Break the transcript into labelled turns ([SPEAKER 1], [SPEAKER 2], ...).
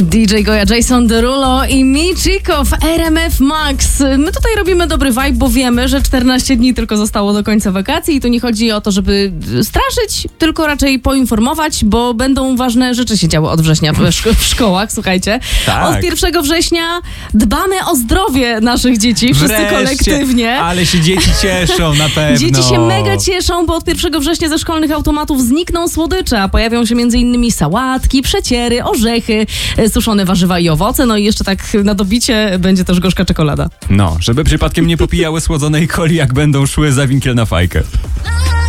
[SPEAKER 1] DJ Goja, Jason Derulo i Michiko w RMF Max. My tutaj robimy dobry vibe, bo wiemy, że 14 dni tylko zostało do końca wakacji i tu nie chodzi o to, żeby straszyć, tylko raczej poinformować, bo będą ważne rzeczy się działy od września w szkołach, słuchajcie.
[SPEAKER 2] Tak.
[SPEAKER 1] Od 1 września dbamy o zdrowie naszych dzieci, wszyscy kolektywnie.
[SPEAKER 2] Ale się dzieci cieszą na pewno.
[SPEAKER 1] Dzieci się mega cieszą, bo od 1 września ze szkolnych automatów znikną słodycze, a pojawią się m.in. sałatki, przeciery, orzechy, suszone warzywa i owoce, no i jeszcze tak na dobicie będzie też gorzka czekolada.
[SPEAKER 2] No, żeby przypadkiem nie popijały słodzonej coli, jak będą szły za winkiel na fajkę.